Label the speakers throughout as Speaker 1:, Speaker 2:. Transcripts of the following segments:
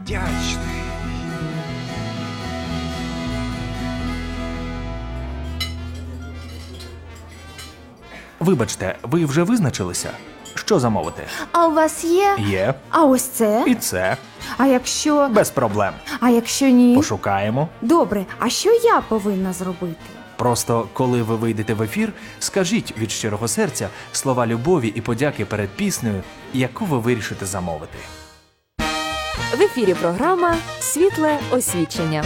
Speaker 1: вдячний.
Speaker 2: Вибачте, ви вже визначилися? Що замовити?
Speaker 3: А у вас є?
Speaker 2: Є.
Speaker 3: А ось це?
Speaker 2: І це.
Speaker 3: А якщо...
Speaker 2: Без проблем.
Speaker 3: А якщо ні?
Speaker 2: Пошукаємо.
Speaker 3: Добре, а що я повинна зробити?
Speaker 2: Просто, коли ви вийдете в ефір, скажіть від щирого серця слова любові і подяки перед піснею, яку ви вирішите замовити.
Speaker 4: В ефірі програма «Світле освічення».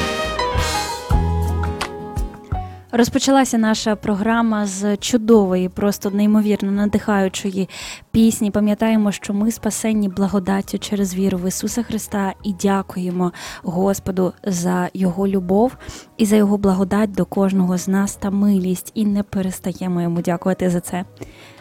Speaker 5: Розпочалася наша програма з чудової, просто неймовірно надихаючої пісні. Пам'ятаємо, що ми спасені благодаттю через віру в Ісуса Христа і дякуємо Господу за Його любов і за Його благодать до кожного з нас та милість. І не перестаємо Йому дякувати за це.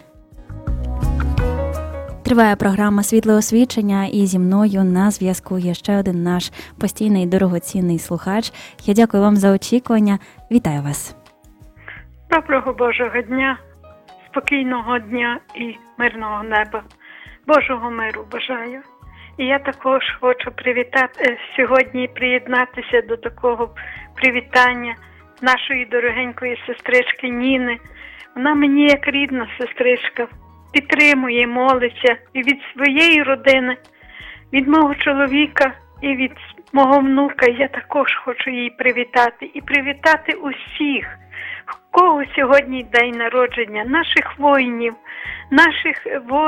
Speaker 5: Триває програма «Світле освічення» і зі мною на зв'язку є ще один наш постійний дорогоцінний слухач. Я дякую вам за очікування. Вітаю вас.
Speaker 6: Доброго Божого дня, спокійного дня і мирного неба. Божого миру бажаю. І я також хочу сьогодні приєднатися до такого привітання нашої дорогенької сестрички Ніни. Вона мені як рідна сестричка, підтримує, молиться і від своєї родини, від мого чоловіка і від мого внука. Я також хочу її привітати. І привітати усіх, у кого сьогодні день народження, наших воїнів, наших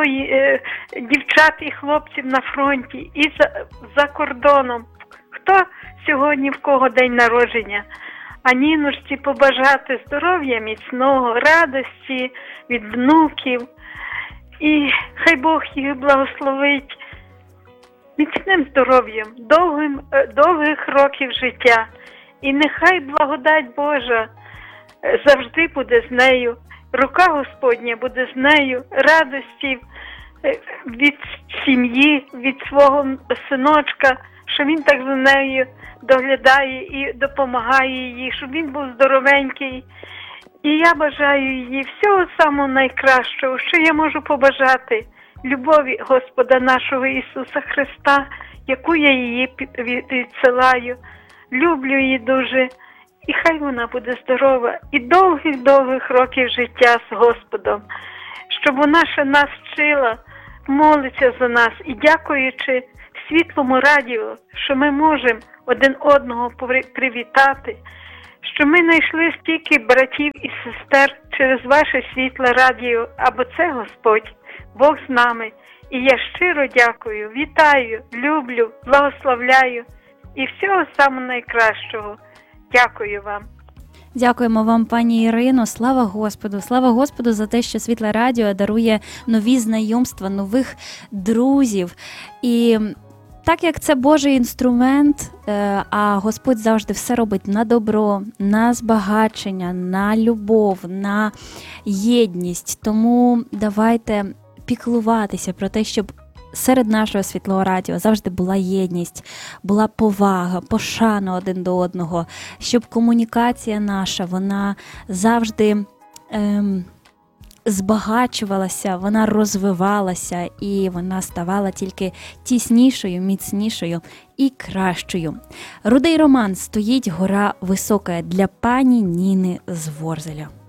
Speaker 6: дівчат і хлопців на фронті і за кордоном. Хто сьогодні в кого день народження? А Ніночці побажати здоров'я міцного, радості від внуків. І хай Бог їх благословить міцним здоров'ям, довгих років життя. І нехай благодать Божа завжди буде з нею, рука Господня буде з нею, радості від сім'ї, від свого синочка, що він так за нею доглядає і допомагає їй, щоб він був здоровенький. І я бажаю їй всього самого найкращого, що я можу побажати, любові Господа нашого Ісуса Христа, яку я її відсилаю. Люблю її дуже, і хай вона буде здорова, і довгих років життя з Господом, щоб вона ще нас вчила, молиться за нас, і дякуючи Світлому радіо, що ми можемо один одного привітати, що ми знайшли стільки братів і сестер через ваше світле радіо, або це Господь, Бог з нами. І я щиро дякую, вітаю, люблю, благословляю і всього самого найкращого. Дякую вам.
Speaker 5: Дякуємо вам, пані Ірино. Слава Господу! Слава Господу за те, що Світле радіо дарує нові знайомства, нових друзів. І так як це Божий інструмент, а Господь завжди все робить на добро, на збагачення, на любов, на єдність. Тому давайте піклуватися про те, щоб серед нашого Світлого радіо завжди була єдність, була повага, пошана один до одного, щоб комунікація наша, вона завжди збагачувалася, вона розвивалася і вона ставала тільки тіснішою, міцнішою і кращою. Рудий роман «Стоїть гора висока» для пані Ніни з Ворзеля.